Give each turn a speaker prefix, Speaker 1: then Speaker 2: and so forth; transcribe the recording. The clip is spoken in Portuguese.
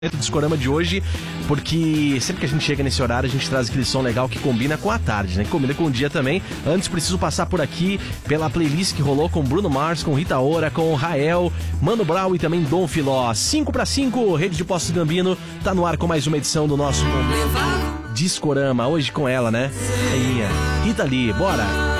Speaker 1: do Discorama de hoje, porque sempre que a gente chega nesse horário, a gente traz aquele som legal que combina com a tarde, né? Que combina com o dia também. Antes, preciso passar por aqui pela playlist que rolou com Bruno Mars, com Rita Ora, com Rael, Mano Brown e também Dom Filó. 5-5, Rede de Postos Gambino, tá no ar com mais uma edição do nosso Discorama. Hoje com ela, né? Aí, Rita Lee, bora!